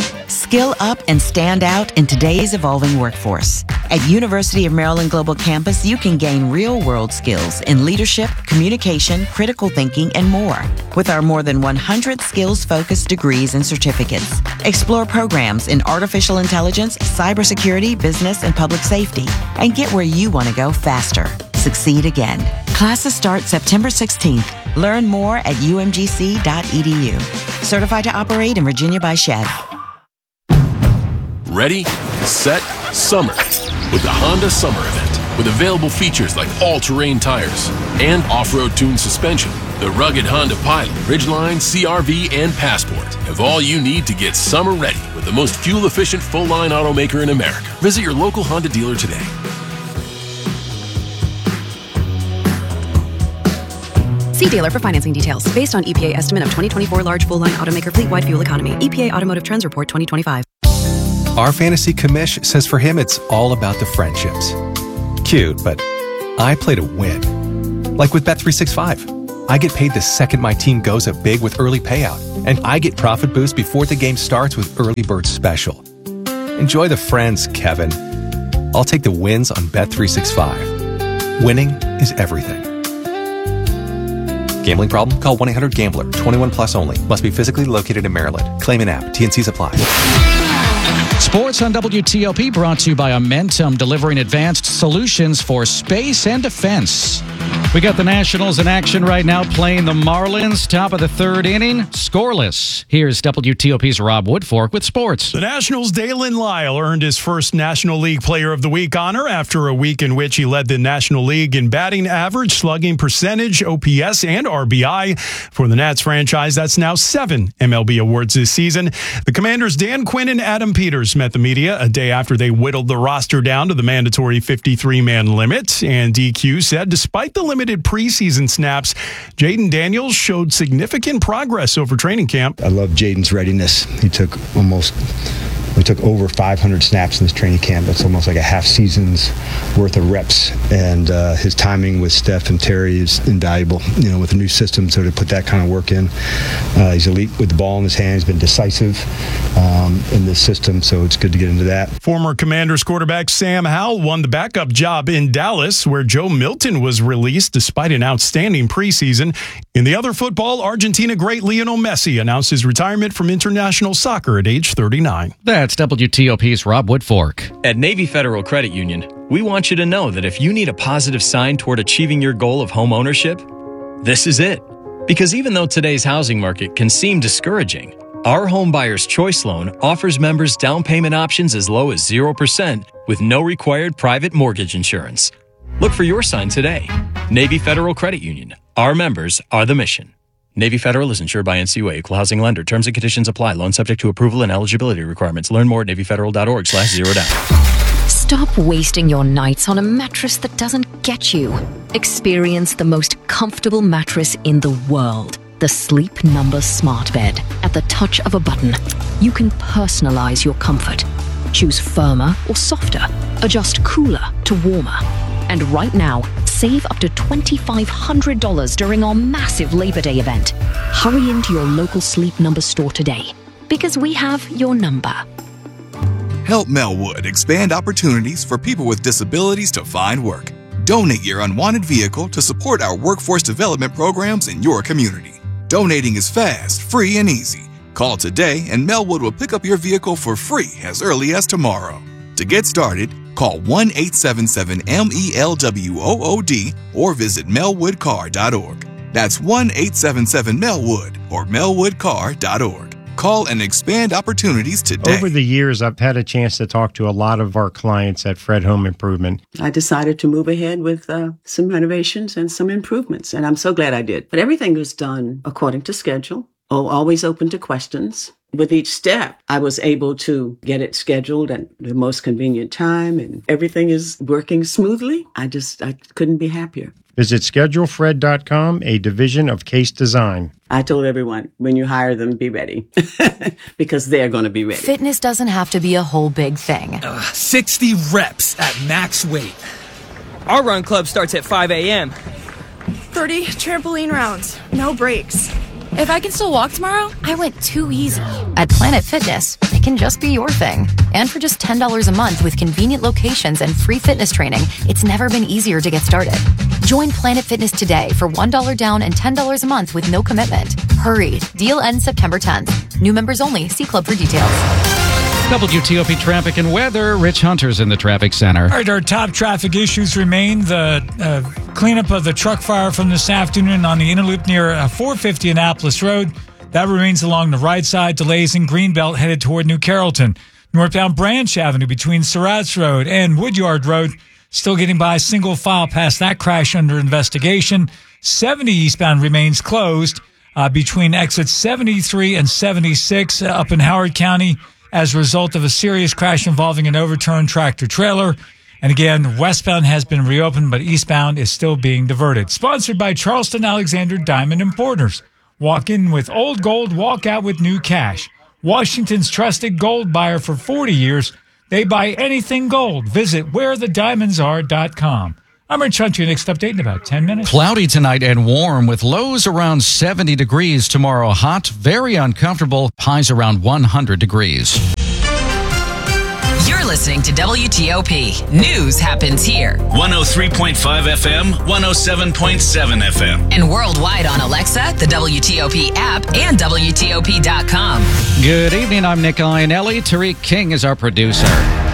Skill up and stand out in today's evolving workforce. At University of Maryland Global Campus, you can gain real-world skills in leadership, communication, critical thinking, and more. With our more than one hundred skills-focused degrees and certificates. Explore programs in artificial intelligence, cybersecurity, business, and public safety. And get where you want to go faster. Succeed again. Classes start September sixteenth. Learn more at U M G C dot E D U. Certified to operate in Virginia by Chev. ready, set, summer with the Honda Summer Event. With available features like all-terrain tires and off-road tuned suspension, the rugged Honda Pilot, Ridgeline, C R V, and Passport have all you need to get summer ready with the most fuel-efficient full-line automaker in America. Visit your local Honda dealer today. See dealer for financing details. Based on E P A estimate of twenty twenty-four large full-line automaker fleet-wide fuel economy. E P A Automotive Trends Report twenty twenty-five. Our fantasy commish says for him it's all about the friendships. Cute, but I play to win. Like with Bet three sixty-five. I get paid the second my team goes up big with early payout. And I get profit boost before the game starts with Early Bird Special. Enjoy the friends, Kevin. I'll take the wins on Bet three sixty-five. Winning is everything. Gambling problem? Call one eight hundred gambler. twenty-one plus only. Must be physically located in Maryland. Claim an app. T N Cs apply. Sports on W T O P brought to you by Amentum, delivering advanced solutions for space and defense. We got the Nationals in action right now, playing the Marlins. Top of the third inning, scoreless. Here's W T O P's Rob Woodfork with sports. The Nationals' Dalen Lyle earned his first National League Player of the Week honor after a week in which he led the National League in batting average, slugging percentage, O P S, and R B I. For the Nats franchise, that's now seven M L B awards this season. The Commanders' Dan Quinn and Adam Peters met the media a day after they whittled the roster down to the mandatory fifty-three man limit. And D Q said despite the limited preseason snaps, Jaden Daniels showed significant progress over training camp. I love Jaden's readiness. He took almost, we took over five hundred snaps in this training camp. That's almost like a half season's worth of reps. And uh, his timing with Steph and Terry is invaluable, you know, with a new system. So to put that kind of work in, uh, he's elite with the ball in his hands, been decisive um, in this system. So it's good to get into that. Former Commanders quarterback Sam Howell won the backup job in Dallas, where Joe Milton was released despite an outstanding preseason. In the other football, Argentina great Lionel Messi announced his retirement from international soccer at age thirty-nine. That's W T O P's Rob Woodfork. At Navy Federal Credit Union, we want you to know that if you need a positive sign toward achieving your goal of home ownership, this is it. Because even though today's housing market can seem discouraging, our Home Buyer's Choice Loan offers members down payment options as low as zero percent with no required private mortgage insurance. Look for your sign today. Navy Federal Credit Union. Our members are the mission. Navy Federal is insured by N C U A, equal housing lender. Terms and conditions apply. Loan subject to approval and eligibility requirements. Learn more at navyfederal.org slash zero down. Stop wasting your nights on a mattress that doesn't get you. Experience the most comfortable mattress in the world. The Sleep Number Smart Bed. At the touch of a button, you can personalize your comfort. Choose firmer or softer. Adjust cooler to warmer. And right now, save up to two thousand five hundred dollars during our massive Labor Day event. Hurry into your local Sleep Number store today, because we have your number. Help Melwood expand opportunities for people with disabilities to find work. Donate your unwanted vehicle to support our workforce development programs in your community. Donating is fast, free, and easy. Call today and Melwood will pick up your vehicle for free as early as tomorrow. To get started, call one eight seven seven M E L W O O D or visit melwood car dot org. That's one eight seven seven Melwood or melwood car dot org. Call and expand opportunities today. Over the years, I've had a chance to talk to a lot of our clients at Fred Home Improvement. I decided to move ahead with uh, some renovations and some improvements, and I'm so glad I did. But everything was done according to schedule. Oh, always open to questions. With each step, I was able to get it scheduled at the most convenient time, and everything is working smoothly. I just, I couldn't be happier. Visit schedule fred dot com, a division of Case Design. I told everyone, when you hire them, be ready, because they're going to be ready. Fitness doesn't have to be a whole big thing. Uh, sixty reps at max weight. Our run club starts at five a.m. thirty trampoline rounds, no breaks. If I can still walk tomorrow, I went too easy. At Planet Fitness, it can just be your thing. And for just ten dollars a month with convenient locations and free fitness training, it's never been easier to get started. Join Planet Fitness today for one dollar down and ten dollars a month with no commitment. Hurry. Deal ends September tenth. New members only. See club for details. W T O P traffic and weather. Rich Hunter's in the traffic center. All right, our top traffic issues remain the uh, cleanup of the truck fire from this afternoon on the inner loop near uh, four fifty Annapolis Road. That remains along the right side. Delays in Greenbelt headed toward New Carrollton. Northbound Branch Avenue between Surratt's Road and Woodyard Road, still getting by single file past that crash under investigation. seventy eastbound remains closed uh, between exits seventy-three and seventy-six uh, up in Howard County as a result of a serious crash involving an overturned tractor trailer. And again, westbound has been reopened, but eastbound is still being diverted. Sponsored by Charleston Alexander Diamond Importers. Walk in with old gold, walk out with new cash. Washington's trusted gold buyer for forty years. They buy anything gold. Visit where the diamonds are dot com. I'm Rich Hunter. Next update in about ten minutes. Cloudy tonight and warm with lows around seventy degrees. Tomorrow hot, very uncomfortable. Highs around one hundred degrees. You're listening to W T O P. News happens here. one oh three point five F M, one oh seven point seven F M. And worldwide on Alexa, the W T O P app, and W T O P dot com. Good evening. I'm Nick Iannelli. Tariq King is our producer.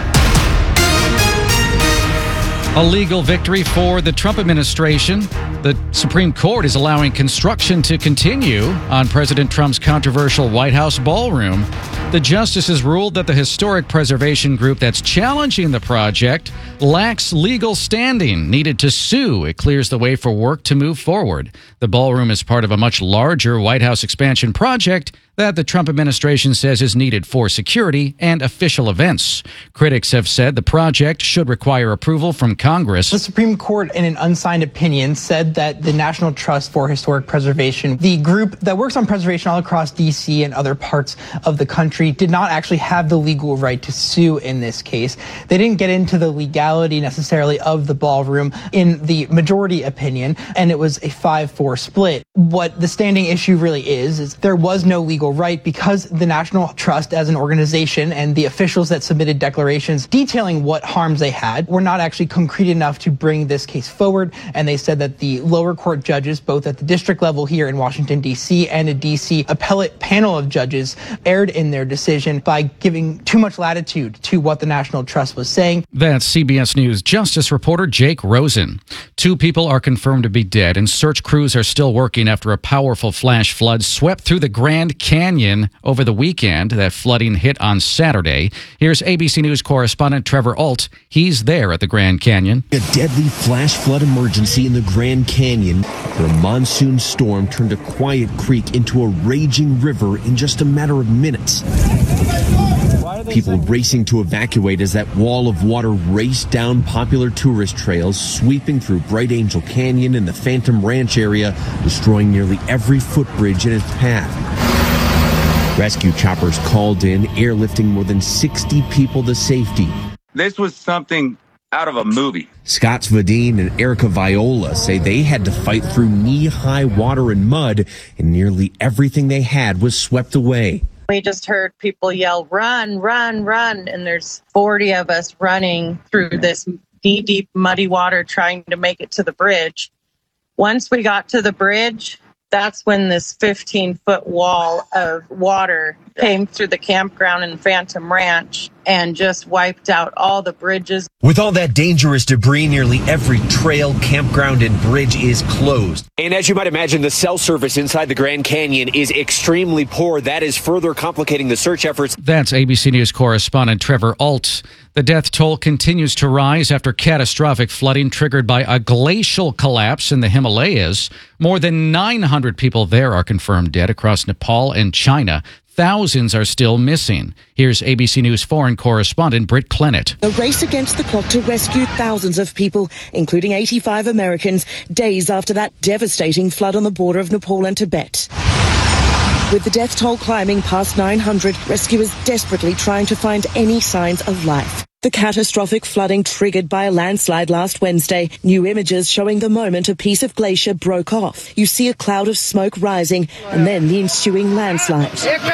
A legal victory for the Trump administration. The Supreme Court is allowing construction to continue on President Trump's controversial White House ballroom. The justices ruled that the historic preservation group that's challenging the project lacks legal standing needed to sue. It clears the way for work to move forward. The ballroom is part of a much larger White House expansion project that the Trump administration says is needed for security and official events. Critics have said the project should require approval from Congress. The Supreme Court, in an unsigned opinion, said that the National Trust for Historic Preservation, the group that works on preservation all across D C and other parts of the country, did not actually have the legal right to sue in this case. They didn't get into the legality necessarily of the ballroom in the majority opinion, and it was a five four split. What the standing issue really is, is there was no legal right because the National Trust as an organization and the officials that submitted declarations detailing what harms they had were not actually concrete enough to bring this case forward. And they said that the lower court judges, both at the district level here in Washington, D C and a D C appellate panel of judges, erred in their decision by giving too much latitude to what the National Trust was saying. That's C B S News Justice reporter Jake Rosen. Two people are confirmed to be dead, and search crews are still working after a powerful flash flood swept through the Grand Canyon over the weekend. That flooding hit on Saturday. Here's A B C News correspondent Trevor Alt. He's there at the Grand Canyon. A deadly flash flood emergency in the Grand Canyon where a monsoon storm turned a quiet creek into a raging river in just a matter of minutes. People racing to evacuate as that wall of water raced down popular tourist trails, sweeping through Bright Angel Canyon and the Phantom Ranch area, destroying nearly every footbridge in its path. Rescue choppers called in, airlifting more than sixty people to safety. This was something out of a movie. Scott Svadine and Erica Viola say they had to fight through knee-high water and mud, and nearly everything they had was swept away. We just heard people yell, run, run, run, and there's forty of us running through this knee-deep, muddy water trying to make it to the bridge. Once we got to the bridge, that's when this fifteen-foot wall of water came through the campground in Phantom Ranch and just wiped out all the bridges. With all that dangerous debris, nearly every trail, campground, and bridge is closed. And as you might imagine, the cell service inside the Grand Canyon is extremely poor. That is further complicating the search efforts. That's A B C News correspondent Trevor Alt. The death toll continues to rise after catastrophic flooding triggered by a glacial collapse in the Himalayas. More than nine hundred people there are confirmed dead across Nepal and China. Thousands are still missing. Here's A B C News foreign correspondent Britt Clennett. The race against the clock to rescue thousands of people, including eighty-five Americans, days after that devastating flood on the border of Nepal and Tibet. With the death toll climbing past nine hundred, rescuers desperately trying to find any signs of life. The catastrophic flooding triggered by a landslide last Wednesday. New images showing the moment a piece of glacier broke off. You see a cloud of smoke rising and then the ensuing landslide.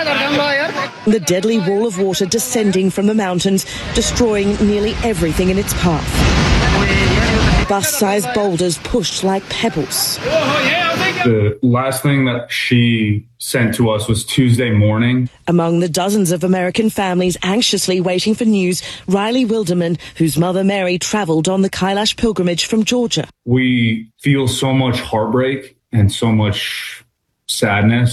The deadly wall of water descending from the mountains, destroying nearly everything in its path. Bus-sized boulders pushed like pebbles. The last thing that she sent to us was Tuesday morning. Among the dozens of American families anxiously waiting for news, Riley Wilderman, whose mother Mary traveled on the Kailash pilgrimage from Georgia. We feel so much heartbreak and so much sadness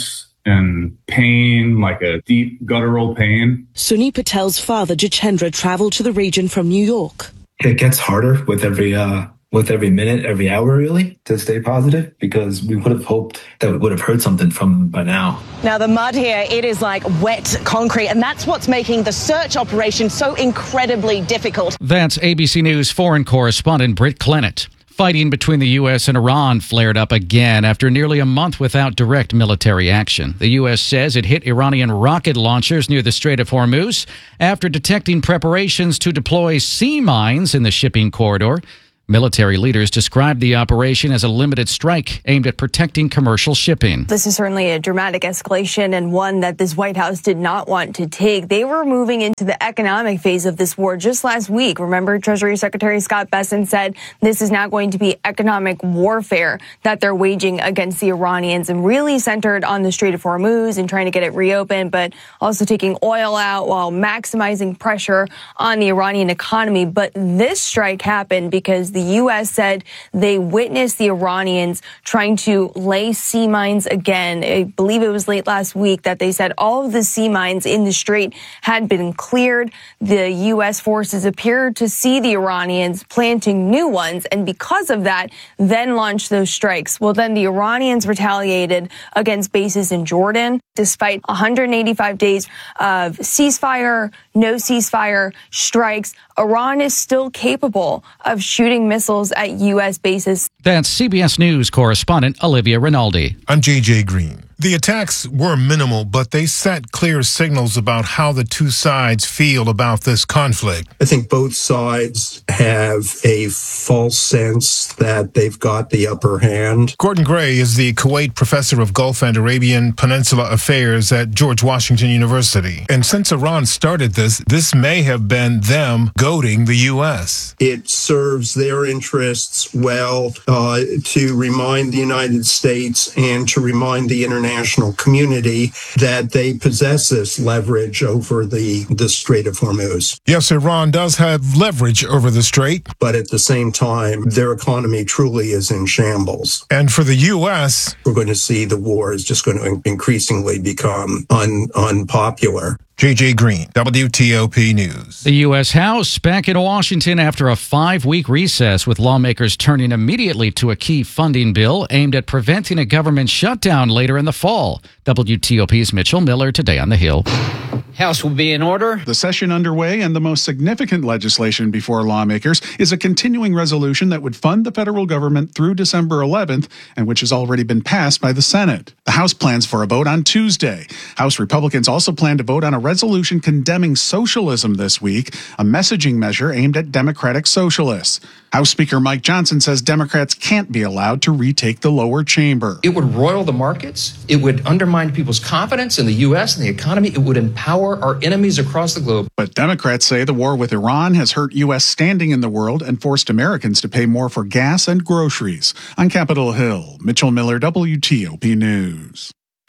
and pain, like a deep guttural pain. Sunny Patel's father, Jitendra, traveled to the region from New York. It gets harder with every uh, with every minute, every hour, really, to stay positive, because we would have hoped that we would have heard something from them by now. Now, the mud here, it is like wet concrete, and that's what's making the search operation so incredibly difficult. That's A B C News foreign correspondent Britt Clennett. Fighting between the U S and Iran flared up again after nearly a month without direct military action. The U S says it hit Iranian rocket launchers near the Strait of Hormuz after detecting preparations to deploy sea mines in the shipping corridor. Military leaders described the operation as a limited strike aimed at protecting commercial shipping. This is certainly a dramatic escalation and one that this White House did not want to take. They were moving into the economic phase of this war just last week. Remember, Treasury Secretary Scott Bessent said this is now going to be economic warfare that they're waging against the Iranians, and really centered on the Strait of Hormuz and trying to get it reopened, but also taking oil out while maximizing pressure on the Iranian economy. But this strike happened because the U S said they witnessed the Iranians trying to lay sea mines again. I believe it was late last week that they said all of the sea mines in the strait had been cleared. The U S forces appeared to see the Iranians planting new ones, and because of that, then launched those strikes. Well, then the Iranians retaliated against bases in Jordan. Despite one hundred eighty-five days of ceasefire, no ceasefire, strikes, Iran is still capable of shooting missiles at U S bases. That's C B S News correspondent Olivia Rinaldi. I'm J J Green. The attacks were minimal, but they sent clear signals about how the two sides feel about this conflict. I think both sides have a false sense that they've got the upper hand. Gordon Gray is the Kuwait professor of Gulf and Arabian Peninsula Affairs at George Washington University. And since Iran started this, this may have been them goading the U S. It serves their interests well uh, to remind the United States and to remind the international community that they possess this leverage over the, the Strait of Hormuz. Yes, Iran does have leverage over the strait. But at the same time, their economy truly is in shambles. And for the U S, we're going to see the war is just going to increasingly become un, unpopular. J J Green, W T O P News. The U S House back in Washington after a five-week recess, with lawmakers turning immediately to a key funding bill aimed at preventing a government shutdown later in the fall. W T O P's Mitchell Miller today on the Hill. House will be in order. The session underway, and the most significant legislation before lawmakers is a continuing resolution that would fund the federal government through December eleventh, and which has already been passed by the Senate. The House plans for a vote on Tuesday. House Republicans also plan to vote on a resolution condemning socialism this week, a messaging measure aimed at Democratic socialists. House Speaker Mike Johnson says Democrats can't be allowed to retake the lower chamber. It would roil the markets. It would undermine people's confidence in the U S and the economy. It would empower our enemies across the globe. But Democrats say the war with Iran has hurt U S standing in the world and forced Americans to pay more for gas and groceries. On Capitol Hill, Mitchell Miller, W T O P News.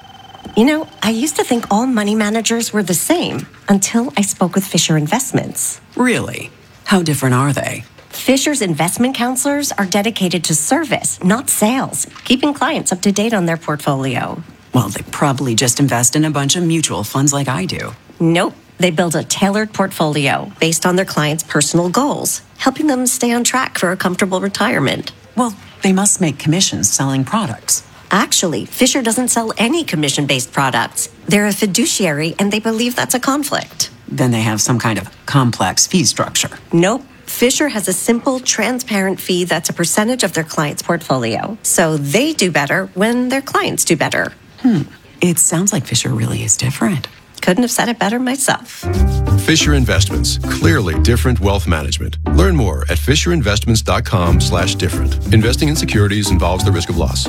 You know, I used to think all money managers were the same until I spoke with Fisher Investments. Really? How different are they? Fisher's investment counselors are dedicated to service, not sales, keeping clients up to date on their portfolio. Well, they probably just invest in a bunch of mutual funds like I do. Nope. They build a tailored portfolio based on their clients' personal goals, helping them stay on track for a comfortable retirement. Well, they must make commissions selling products. Actually, Fisher doesn't sell any commission-based products. They're a fiduciary, and they believe that's a conflict. Then they have some kind of complex fee structure. Nope. Fisher has a simple, transparent fee that's a percentage of their client's portfolio. So they do better when their clients do better. Hmm. It sounds like Fisher really is different. Couldn't have said it better myself. Fisher Investments. Clearly different wealth management. Learn more at fisherinvestments.com slash different. Investing in securities involves the risk of loss.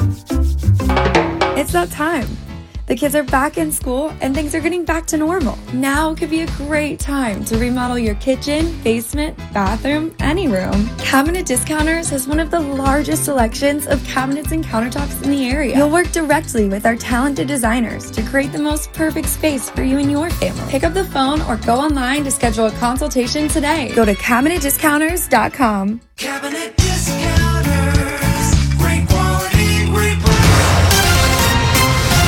It's that time. The kids are back in school and things are getting back to normal. Now could be a great time to remodel your kitchen, basement, bathroom, any room. Cabinet Discounters has one of the largest selections of cabinets and countertops in the area. You'll work directly with our talented designers to create the most perfect space for you and your family. Pick up the phone or go online to schedule a consultation today. Go to cabinet discounters dot com. Cabinet Discounters. Great quality, great price.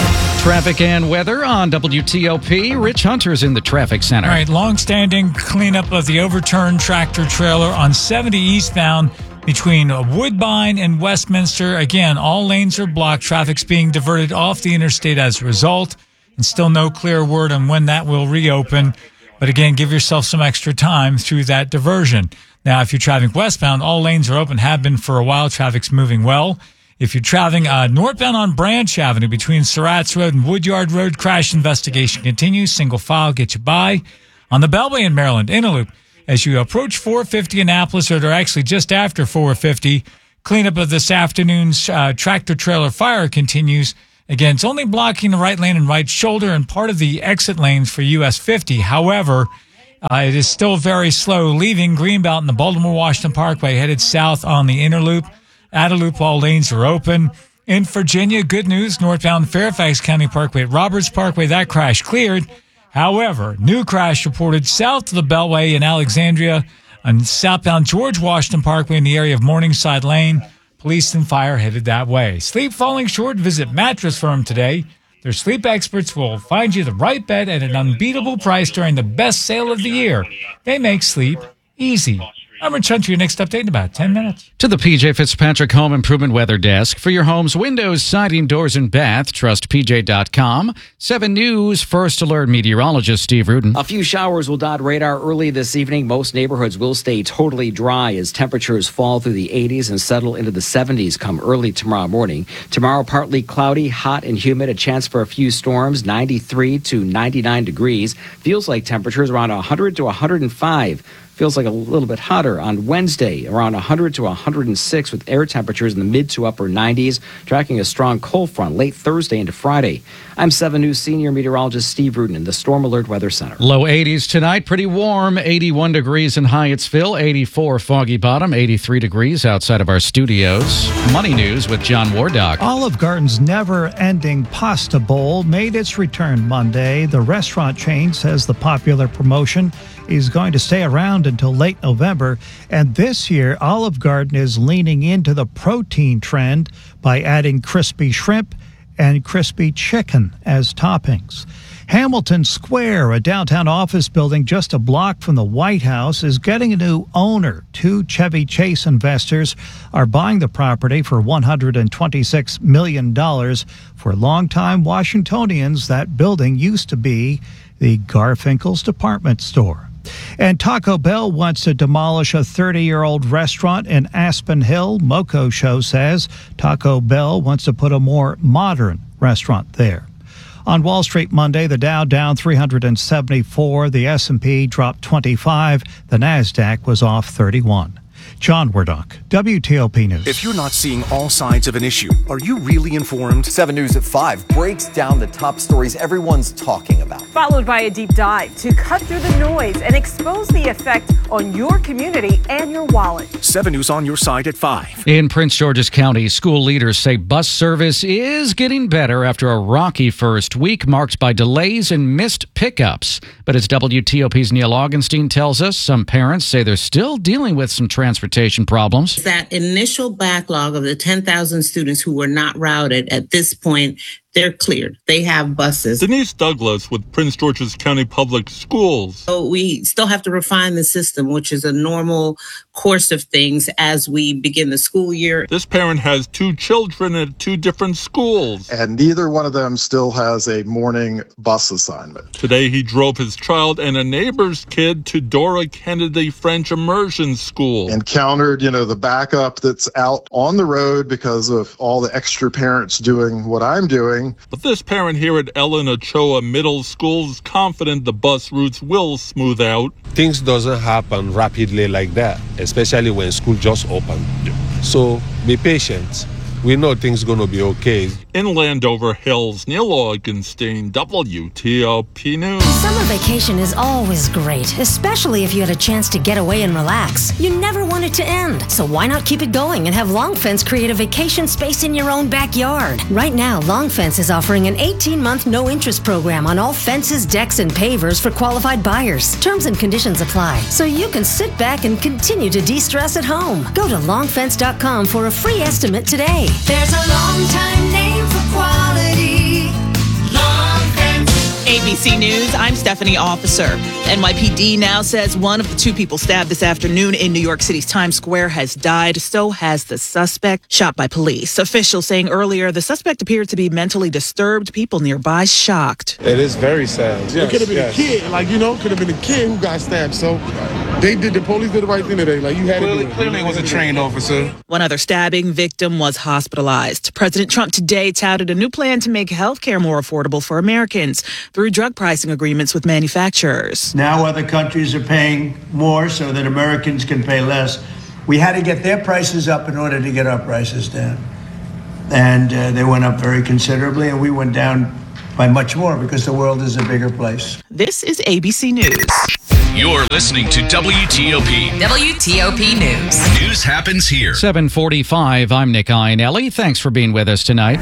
Traffic and weather on W T O P. Rich Hunter's in the traffic center. All right, long-standing cleanup of the overturned tractor trailer on seventy eastbound between Woodbine and Westminster. Again, all lanes are blocked. Traffic's being diverted off the interstate as a result, and still no clear word on when that will reopen. But again, give yourself some extra time through that diversion. Now, if you're traveling westbound, all lanes are open, have been for a while. Traffic's moving well. If you're traveling uh, northbound on Branch Avenue between Surratt's Road and Woodyard Road, crash investigation continues. Single file, get you by. On the Beltway in Maryland, Inner Loop, as you approach four fifty Annapolis, or they're actually just after four fifty, cleanup of this afternoon's uh, tractor trailer fire continues. Again, it's only blocking the right lane and right shoulder and part of the exit lanes for U S fifty. However, uh, it is still very slow leaving Greenbelt and the Baltimore-Washington Parkway headed south on the Inner Loop. Outer Loop, all lanes are open. In Virginia, good news, northbound Fairfax County Parkway at Roberts Parkway, that crash cleared. However, new crash reported south of the Beltway in Alexandria on southbound George Washington Parkway in the area of Morningside Lane. Police and fire headed that way. Sleep falling short? Visit Mattress Firm today. Their sleep experts will find you the right bed at an unbeatable price during the best sale of the year. They make sleep easy. I'm Rich Hunter, your next update in about ten minutes. To the P J Fitzpatrick Home Improvement Weather Desk. For your home's windows, siding, doors, and bath, trust P J dot com. seven News First Alert meteorologist Steve Rudin. A few showers will dot radar early this evening. Most neighborhoods will stay totally dry as temperatures fall through the eighties and settle into the seventies come early tomorrow morning. Tomorrow, partly cloudy, hot and humid, a chance for a few storms, ninety-three to ninety-nine degrees. Feels like temperatures around one hundred to one hundred five. Feels like a little bit hotter on Wednesday, around one hundred to one hundred six with air temperatures in the mid to upper nineties, tracking a strong cold front late Thursday into Friday. I'm seven News senior meteorologist Steve Rudin in the Storm Alert Weather Center. Low eighties tonight, pretty warm, eighty-one degrees in Hyattsville, eighty-four Foggy Bottom, eighty-three degrees outside of our studios. Money News with John Wardock. Olive Garden's never-ending pasta bowl made its return Monday. The restaurant chain says the popular promotion is going to stay around until late November. And this year, Olive Garden is leaning into the protein trend by adding crispy shrimp and crispy chicken as toppings. Hamilton Square, a downtown office building just a block from the White House, is getting a new owner. Two Chevy Chase investors are buying the property for one hundred twenty-six million dollars. For longtime Washingtonians, that building used to be the Garfinkel's department store. And Taco Bell wants to demolish a thirty-year-old restaurant in Aspen Hill. Moco Show says Taco Bell wants to put a more modern restaurant there. On Wall Street Monday, the Dow down three hundred seventy-four, the S and P dropped twenty-five, the Nasdaq was off thirty-one. John Wardock, W T O P News. If you're not seeing all sides of an issue, are you really informed? seven News at five breaks down the top stories everyone's talking about. Followed by a deep dive to cut through the noise and expose the effect on your community and your wallet. seven News on your side at five. In Prince George's County, school leaders say bus service is getting better after a rocky first week marked by delays and missed pickups. But as W T O P's Neil Augenstein tells us, some parents say they're still dealing with some transportation problems. That initial backlog of the ten thousand students who were not routed at this point, they're cleared. They have buses. Denise Douglas with Prince George's County Public Schools. So we still have to refine the system, which is a normal course of things as we begin the school year. This parent has two children at two different schools. And neither one of them still has a morning bus assignment. Today he drove his child and a neighbor's kid to Dora Kennedy French Immersion School. Encountered, you know, the backup that's out on the road because of all the extra parents doing what I'm doing. But this parent here at Ellen Ochoa Middle School is confident the bus routes will smooth out. Things doesn't happen rapidly like that, especially when school just opened. So be patient. We know things going to be okay. In Landover Hills, Neil Augenstein, W T O P News. Summer vacation is always great, especially if you had a chance to get away and relax. You never want it to end, so why not keep it going and have Long Fence create a vacation space in your own backyard? Right now, Long Fence is offering an eighteen-month no-interest program on all fences, decks, and pavers for qualified buyers. Terms and conditions apply, so you can sit back and continue to de-stress at home. Go to long fence dot com for a free estimate today. There's a long time name for quality. Long A B C News, I'm Stephanie Officer. N Y P D now says one of the two people stabbed this afternoon in New York City's Times Square has died. So has the suspect, shot by police. Officials saying earlier the suspect appeared to be mentally disturbed. People nearby shocked. It is very sad. Yes, it could have been yes. a kid, like, you know, could have been a kid who got stabbed. So they did, the police did the right thing today. Like, you had clearly, to do it. Clearly, it was a trained officer. One other stabbing victim was hospitalized. President Trump today touted a new plan to make health care more affordable for Americans through drug pricing agreements with manufacturers. Now other countries are paying more so that Americans can pay less. We had to get their prices up in order to get our prices down. And uh, they went up very considerably, and we went down by much more because the world is a bigger place. This is A B C News. You're listening to W T O P. W T O P News. News happens here. seven forty-five, I'm Nick Iannelli. Thanks for being with us tonight.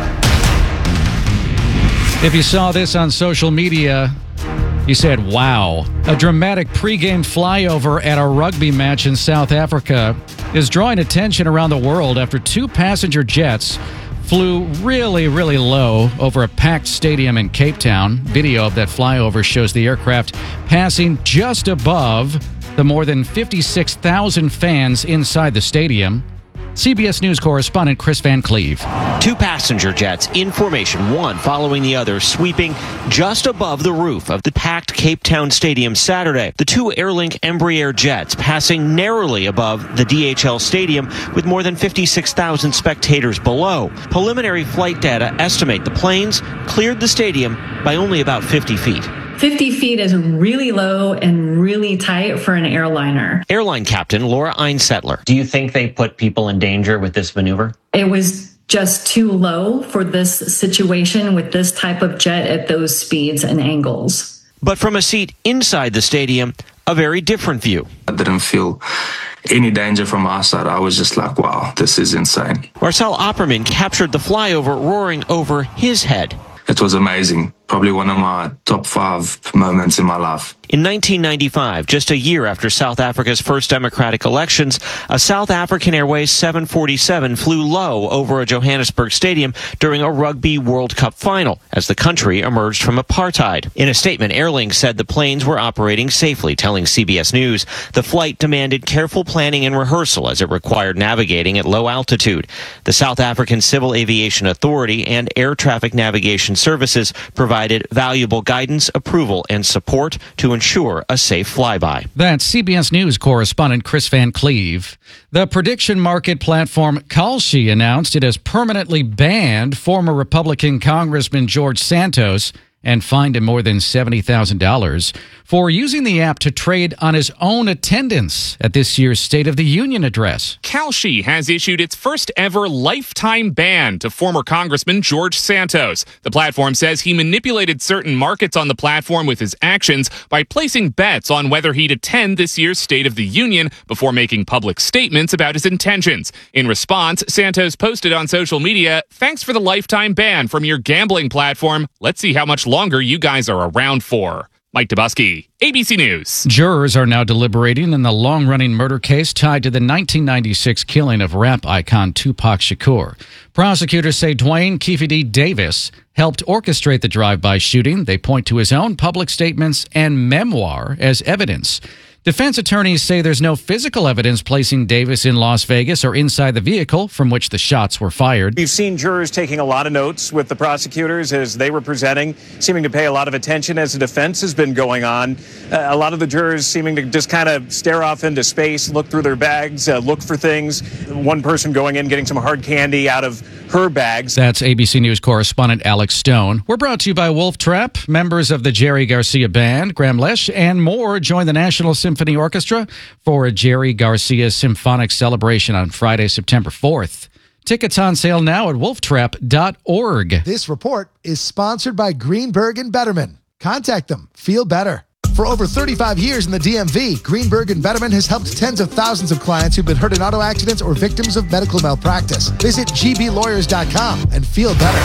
If you saw this on social media, you said, wow. A dramatic pregame flyover at a rugby match in South Africa is drawing attention around the world after two passenger jets flew really, really low over a packed stadium in Cape Town. Video of that flyover shows the aircraft passing just above the more than fifty-six thousand fans inside the stadium. C B S News correspondent Chris Van Cleve. Two passenger jets in formation, one following the other, sweeping just above the roof of the packed Cape Town Stadium Saturday. The two Airlink Embraer jets passing narrowly above the D H L Stadium with more than fifty-six thousand spectators below. Preliminary flight data estimate the planes cleared the stadium by only about fifty feet. fifty feet is really low and really tight for an airliner. Airline captain Laura Einsettler. Do you think they put people in danger with this maneuver? It was just too low for this situation with this type of jet at those speeds and angles. But from a seat inside the stadium, a very different view. I didn't feel any danger from our side. I was just like, wow, this is insane. Marcel Opperman captured the flyover roaring over his head. It was amazing. Probably one of my top five moments in my life. In nineteen ninety-five, just a year after South Africa's first democratic elections, a South African Airways seven forty-seven flew low over a Johannesburg stadium during a Rugby World Cup final as the country emerged from apartheid. In a statement, Airlink said the planes were operating safely, telling C B S News the flight demanded careful planning and rehearsal as it required navigating at low altitude. The South African Civil Aviation Authority and Air Traffic Navigation Services provided valuable guidance, approval, and support to ensure a safe flyby. That's C B S News correspondent Chris Van Cleve. The prediction market platform Kalshi announced it has permanently banned former Republican Congressman George Santos and fined him more than seventy thousand dollars for using the app to trade on his own attendance at this year's State of the Union address. Kalshi has issued its first ever lifetime ban to former Congressman George Santos. The platform says he manipulated certain markets on the platform with his actions by placing bets on whether he'd attend this year's State of the Union before making public statements about his intentions. In response, Santos posted on social media, "Thanks for the lifetime ban from your gambling platform. Let's see how much longer you guys are around for." Mike Dubusky, A B C News. Jurors are now deliberating in the long-running murder case tied to the nineteen ninety-six killing of rap icon Tupac Shakur. Prosecutors say Dwayne Keefe D. Davis helped orchestrate the drive-by shooting. They point to his own public statements and memoir as evidence. Defense attorneys say there's no physical evidence placing Davis in Las Vegas or inside the vehicle from which the shots were fired. We've seen jurors taking a lot of notes with the prosecutors as they were presenting, seeming to pay a lot of attention as the defense has been going on. Uh, a lot of the jurors seeming to just kind of stare off into space, look through their bags, uh, look for things. One person going in, getting some hard candy out of her bags. That's A B C News correspondent Alex Stone. We're brought to you by Wolf Trap. Members of the Jerry Garcia Band, Graham Lesh, and more join the National Symphony Orchestra for a Jerry Garcia Symphonic Celebration on Friday, September fourth. Tickets on sale now at wolf trap dot org. This report is sponsored by Greenberg and Betterman. Contact them. Feel better. For over thirty-five years in the D M V, Greenberg and Betterman has helped tens of thousands of clients who've been hurt in auto accidents or victims of medical malpractice. Visit g b lawyers dot com and feel better.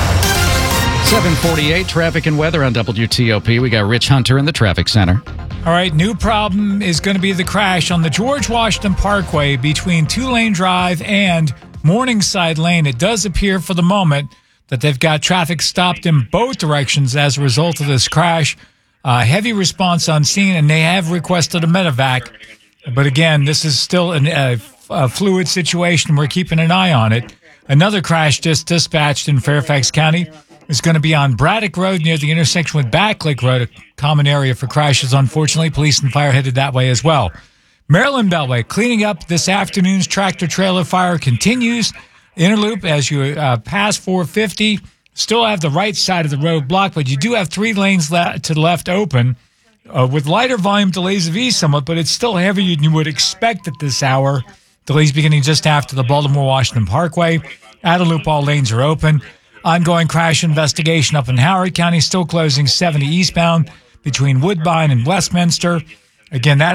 seven forty-eight, traffic and weather on W T O P. We got Rich Hunter in the traffic center. All right, new problem is going to be the crash on the George Washington Parkway between Two Lane Drive and Morningside Lane. It does appear for the moment that they've got traffic stopped in both directions as a result of this crash. Uh, heavy response on scene, and they have requested a medevac. But again, this is still an, a, a fluid situation. We're keeping an eye on it. Another crash just dispatched in Fairfax County is going to be on Braddock Road near the intersection with Back Lake Road, a common area for crashes. Unfortunately, police and fire headed that way as well. Maryland Beltway cleaning up this afternoon's tractor-trailer fire continues. Interloop as you uh, pass four fifty. Still have the right side of the road blocked, but you do have three lanes le- to the left open uh, with lighter volume delays of ease somewhat, but it's still heavier than you would expect at this hour. Delays beginning just after the Baltimore-Washington Parkway. Out of loop, all lanes are open. Ongoing crash investigation up in Howard County, still closing seventy eastbound between Woodbine and Westminster. Again, that